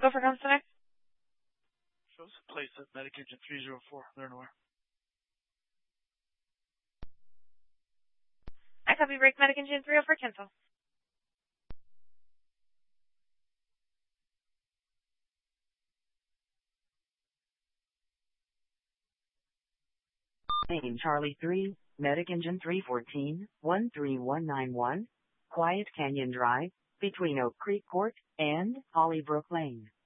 Go for comes next. Shows a place at Medic Engine 304. Learn where. I copy break Medic Engine 304 cancel. Name Charlie 3, Medic Engine 314, 13191, Quiet Canyon Drive, between Oak Creek Court and Hollybrook Lane.